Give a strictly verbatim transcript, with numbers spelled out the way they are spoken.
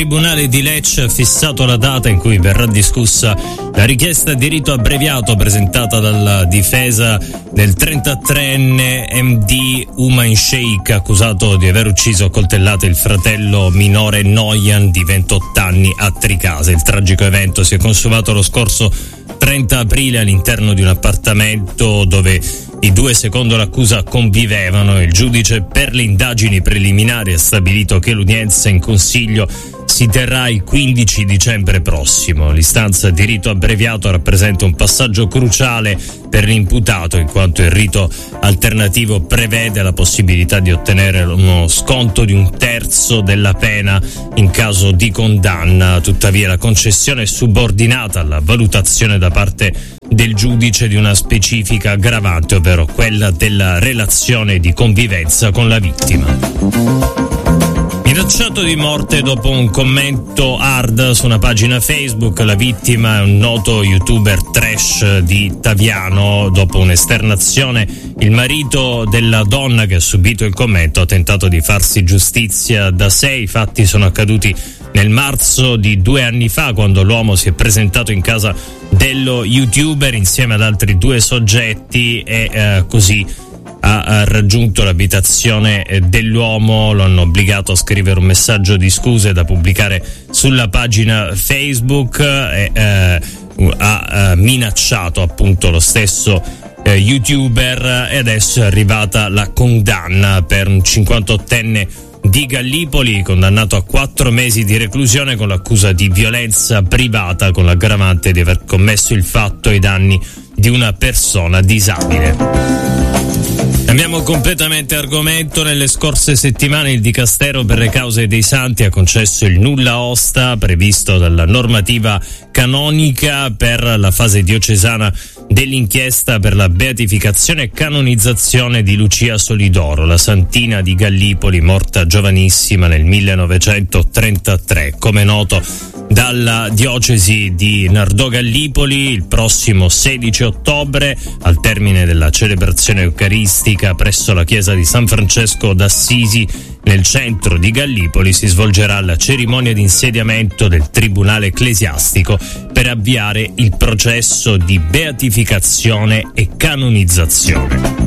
Il Tribunale di Lecce ha fissato la data in cui verrà discussa la richiesta di rito abbreviato presentata dalla difesa del trentatreenne M D Uman Sheikh, accusato di aver ucciso a coltellate il fratello minore Noyan di ventotto anni a Tricase. Il tragico evento si è consumato lo scorso trenta aprile all'interno di un appartamento dove i due, secondo l'accusa, convivevano. Il giudice per le indagini preliminari ha stabilito che l'udienza in consiglio si terrà il quindici dicembre prossimo. L'istanza di rito abbreviato rappresenta un passaggio cruciale per l'imputato, in quanto il rito alternativo prevede la possibilità di ottenere uno sconto di un terzo della pena in caso di condanna. Tuttavia la concessione è subordinata alla valutazione da parte del giudice di una specifica aggravante, ovvero quella della relazione di convivenza con la vittima. Minacciato di morte dopo un commento hard su una pagina Facebook, la vittima è un noto youtuber trash di Taviano. Dopo un'esternazione, il marito della donna che ha subito il commento ha tentato di farsi giustizia da sé. I fatti sono accaduti nel marzo di due anni fa, quando l'uomo si è presentato in casa dello youtuber insieme ad altri due soggetti e eh, così ha raggiunto l'abitazione dell'uomo, lo hanno obbligato a scrivere un messaggio di scuse da pubblicare sulla pagina Facebook e eh, ha minacciato appunto lo stesso eh, youtuber, e adesso è arrivata la condanna per un cinquantottenne di Gallipoli, condannato a quattro mesi di reclusione con l'accusa di violenza privata, con l'aggravante di aver commesso il fatto ai danni di una persona disabile. Cambiamo completamente argomento. Nelle scorse settimane il Dicastero per le cause dei santi ha concesso il nulla osta previsto dalla normativa canonica per la fase diocesana dell'inchiesta per la beatificazione e canonizzazione di Lucia Solidoro, la santina di Gallipoli, morta giovanissima nel millenovecentotrentatré. Come noto dalla diocesi di Nardò Gallipoli, il prossimo sedici ottobre, al termine della celebrazione eucaristica presso la chiesa di San Francesco d'Assisi nel centro di Gallipoli, si svolgerà la cerimonia di insediamento del Tribunale Ecclesiastico per avviare il processo di beatificazione e canonizzazione.